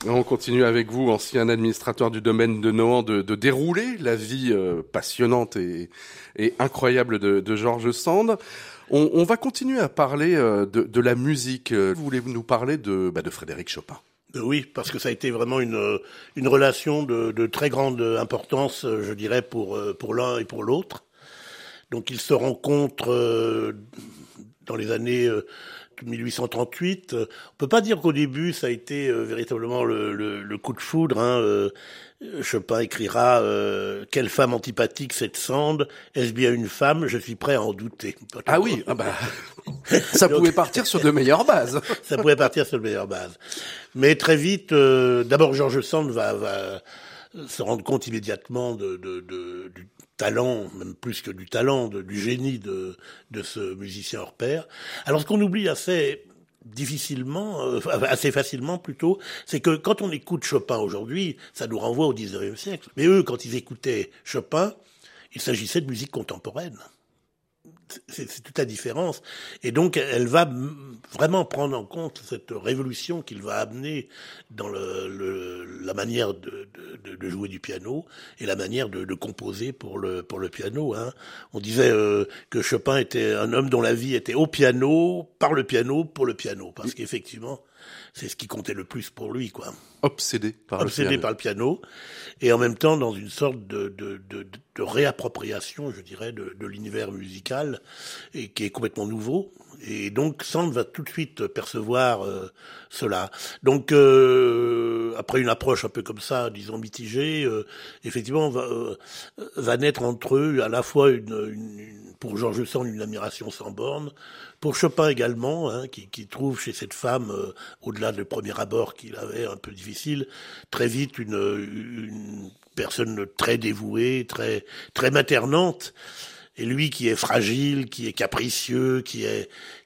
On continue avec vous, ancien administrateur du domaine de Nohant, de dérouler la vie passionnante et incroyable de George Sand. On va continuer à parler de la musique. Voulez-vous nous parler de Frédéric Chopin? Oui, parce que ça a été vraiment une relation de très grande importance, je dirais, pour l'un et pour l'autre. Donc ils se rencontrent dans les années 1838. On peut pas dire qu'au début ça a été véritablement le coup de foudre. Chopin écrira quelle femme antipathique cette Sand. Est-ce bien une femme? Je suis prêt à en douter. Ah oui, ça pouvait partir sur de meilleures bases. Ça pouvait partir sur de meilleures bases. Mais très vite, d'abord George Sand va se rendre compte immédiatement du talent, même plus que du talent, du génie de ce musicien hors pair. Alors ce qu'on oublie assez facilement plutôt, c'est que quand on écoute Chopin aujourd'hui, ça nous renvoie au XIXe siècle. Mais eux, quand ils écoutaient Chopin, il s'agissait de musique contemporaine. C'est toute la différence. Et donc, elle va vraiment prendre en compte cette révolution qu'il va amener dans la manière de jouer du piano et la manière de composer pour le piano. On disait que Chopin était un homme dont la vie était au piano, par le piano, pour le piano. Parce qu'effectivement, c'est ce qui comptait le plus pour lui, quoi. Obsédé par le piano, et en même temps dans une sorte de réappropriation, je dirais, de l'univers musical, et qui est complètement nouveau. Et donc Sand va tout de suite percevoir cela. Donc après une approche un peu comme ça, disons mitigée, effectivement va naître entre eux à la fois pour George Sand une admiration sans borne, pour Chopin également, qui trouve chez cette femme, au-delà du premier abord qu'il avait un peu difficile, très vite une personne très dévouée, très maternante. Et lui qui est fragile, qui est capricieux, qui est